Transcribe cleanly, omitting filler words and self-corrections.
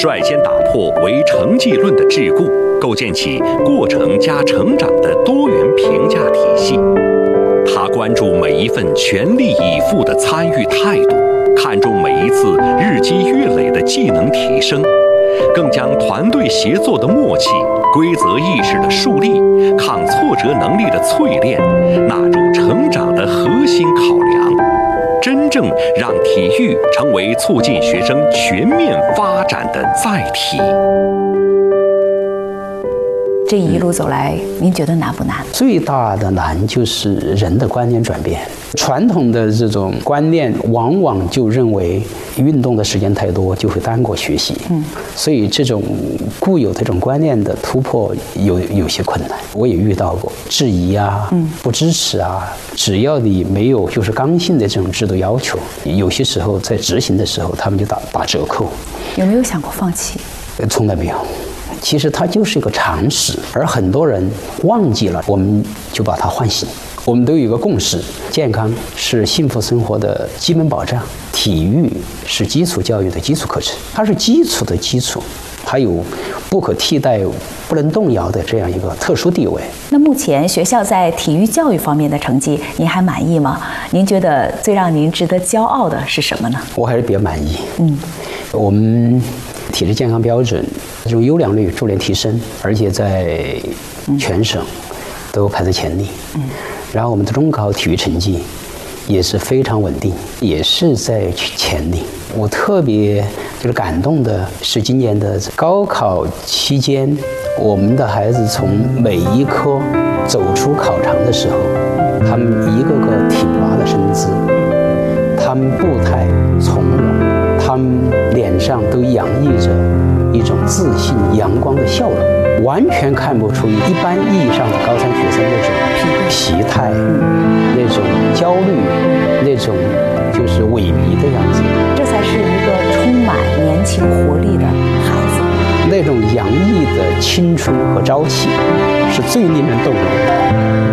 率先打破唯成绩论的桎梏，构建起过程加成长的多元评价体系。他关注每一份全力以赴的参与态度，看重每一次日积月累的技能提升，更将团队协作的默契、规则意识的树立、抗挫折能力的淬炼纳入成长的核心考量，真正让体育成为促进学生全面发展的载体。 这一路走来，您觉得难不难？ 最大的难就是人的观念转变。传统的这种观念往往就认为运动的时间太多就会耽误学习，所以这种固有的这种观念的突破有些困难。我也遇到过质疑啊，不支持啊，只要你没有就是刚性的这种制度要求，有些时候在执行的时候他们就打折扣。 有没有想过放弃？ 从来没有。其实它就是一个常识，而很多人忘记了，我们就把它唤醒。我们都有一个共识：健康是幸福生活的基本保障，体育是基础教育的基础课程，它是基础的基础，还有不可替代、不能动摇的这样一个特殊地位。 那目前学校在体育教育方面的成绩，您还满意吗？您觉得最让您值得骄傲的是什么呢？ 我还是比较满意。我们体质健康标准这种优良率逐年提升，而且在全省都排在前列。然后我们的中考体育成绩也是非常稳定，也是在前列。我特别就是感动的是今年的高考期间，我们的孩子从每一科走出考场的时候，他们一个个挺拔的身姿，他们步态从容，他们脸上都洋溢着一种自信阳光的笑容，完全看不出一般意义上的高三学生那种疲态、那种焦虑、那种就是萎靡的样子。 这才是一个充满年轻活力的孩子。 那种洋溢的青春和朝气，是最令人动容的。